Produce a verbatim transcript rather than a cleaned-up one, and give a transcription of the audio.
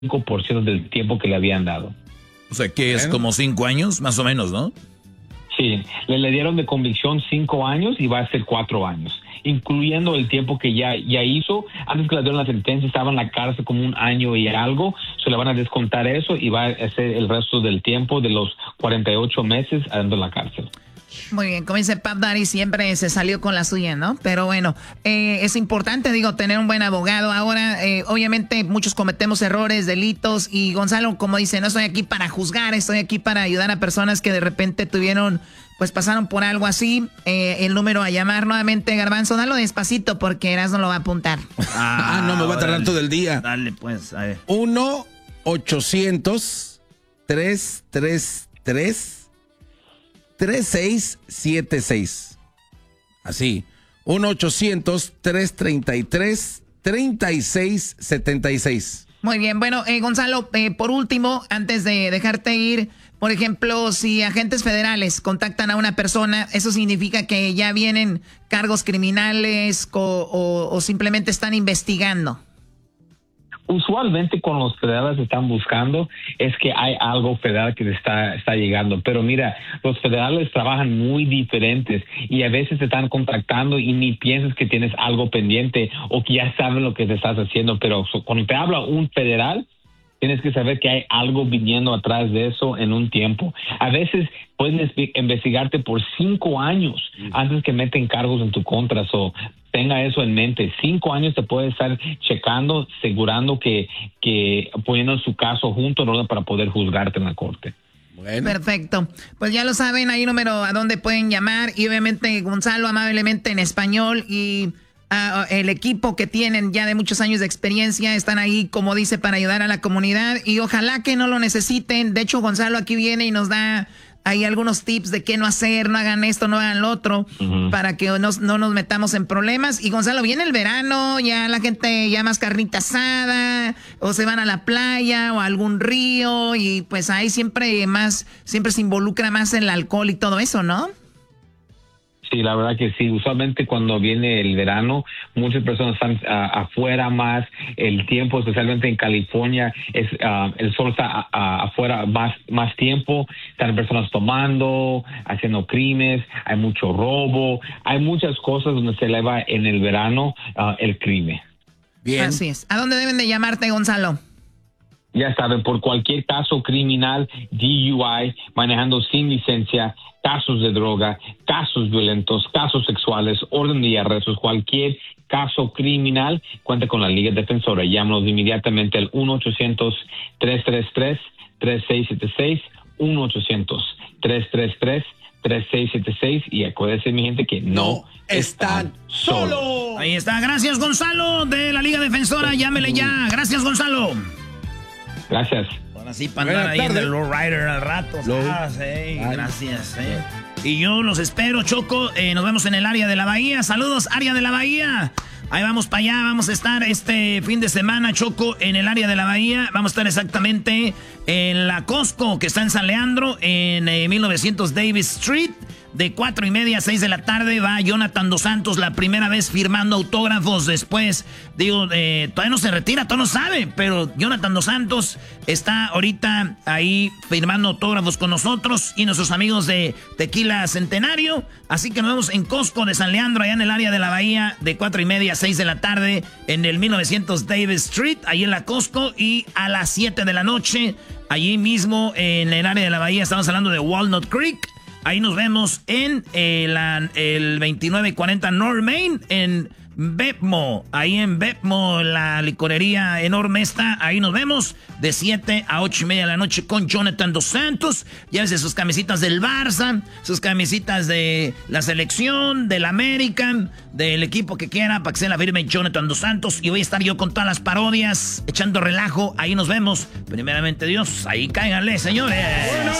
cinco por ciento del tiempo que le habían dado. O sea, que es bueno, como cinco años, más o menos, ¿no? Sí, le, le dieron de convicción cinco años y va a ser cuatro años, incluyendo el tiempo que ya, ya hizo. Antes que le dieron la sentencia, estaba en la cárcel como un año y algo, se le van a descontar eso y va a ser el resto del tiempo de los cuarenta y ocho meses adentro de la cárcel. Muy bien, como dice Puff Daddy, siempre se salió con la suya, ¿no? Pero bueno, eh, es importante, digo, tener un buen abogado. Ahora, eh, obviamente, muchos cometemos errores, delitos, y Gonzalo, como dice, no estoy aquí para juzgar, estoy aquí para ayudar a personas que de repente tuvieron, pues pasaron por algo así. Eh, el número a llamar nuevamente, Garbanzo, dalo despacito porque Erasmo lo va a apuntar. Ah, ah no, me va a tardar todo el día. Dale, pues, a ver. uno ochocientos, tres tres tres tres seis siete seis. Así. uno ochocientos, tres treinta y tres, treinta y seis setenta y seis. Muy bien. Bueno, eh, Gonzalo, eh, por último, antes de dejarte ir, por ejemplo, si agentes federales contactan a una persona, ¿eso significa que ya vienen cargos criminales o, o, o simplemente están investigando? Usualmente cuando los federales están buscando es que hay algo federal que está, está llegando. Pero mira, los federales trabajan muy diferentes y a veces te están contactando y ni piensas que tienes algo pendiente o que ya saben lo que te estás haciendo. Pero cuando te habla un federal, tienes que saber que hay algo viniendo atrás de eso en un tiempo. A veces pueden investigarte por cinco años antes que meten cargos en tu contra. So, tenga eso en mente. Cinco años te puede estar checando, asegurando que, que poniendo su caso junto, ¿no?, para poder juzgarte en la corte. Bueno. Perfecto. Pues ya lo saben, hay un número a donde pueden llamar y obviamente Gonzalo amablemente en español y uh, el equipo que tienen ya de muchos años de experiencia están ahí, como dice, para ayudar a la comunidad y ojalá que no lo necesiten. De hecho, Gonzalo aquí viene y nos da hay algunos tips de qué no hacer, no hagan esto, no hagan lo otro, uh-huh, para que no, no nos metamos en problemas. Y Gonzalo, viene el verano, ya la gente ya más carnita asada, o se van a la playa o a algún río, y pues ahí siempre más, siempre se involucra más el alcohol y todo eso, ¿no? Sí, la verdad que sí. Usualmente cuando viene el verano, muchas personas están uh, afuera más. El tiempo, especialmente en California, es uh, el sol está uh, afuera más más tiempo. Están personas tomando, haciendo crímenes. Hay mucho robo. Hay muchas cosas donde se eleva en el verano uh, el crimen. Bien. Así es. ¿A dónde deben de llamarte, Gonzalo? Ya saben, por cualquier caso criminal, D U I, manejando sin licencia, casos de droga, casos violentos, casos sexuales, orden de arrestos, cualquier caso criminal, cuenta con la Liga Defensora. Llámanos inmediatamente al uno ochocientos, tres tres tres, tres seis siete seis, uno ochocientos, tres tres tres, tres seis siete seis y acuérdense, mi gente, que no, no están solos. Ahí está. Gracias, Gonzalo, de la Liga Defensora. Llámele ya. Gracias, Gonzalo. Gracias. Ahora sí, para andar ahí en el lowrider al rato. Ah, sí, gracias. Eh. Y yo los espero, Choco. Eh, nos vemos en el área de la Bahía. Saludos, área de la Bahía. Ahí vamos para allá. Vamos a estar este fin de semana, Choco, en el área de la Bahía. Vamos a estar exactamente en la Costco, que está en San Leandro, en eh, mil novecientos Davis Street. De cuatro y media a seis de la tarde va Jonathan Dos Santos, la primera vez firmando autógrafos después. Digo, eh, todavía no se retira, todavía no sabe, pero Jonathan Dos Santos está ahorita ahí firmando autógrafos con nosotros y nuestros amigos de Tequila Centenario. Así que nos vemos en Costco de San Leandro, allá en el área de la Bahía, de cuatro y media a seis de la tarde, en el mil novecientos Davis Street, ahí en la Costco, y a las siete de la noche, allí mismo en el área de la Bahía, estamos hablando de Walnut Creek. Ahí nos vemos en eh, la, el veintinueve cuarenta North Main, en Bepmo. Ahí en Bepmo, la licorería enorme está. Ahí nos vemos de siete a ocho y media de la noche con Jonathan Dos Santos. Llévese sus camisitas del Barça, sus camisitas de la selección, del American, del equipo que quiera, para que se la firme Jonathan Dos Santos. Y voy a estar yo con todas las parodias, echando relajo. Ahí nos vemos. Primeramente Dios, ahí cáiganle, señores. Bueno.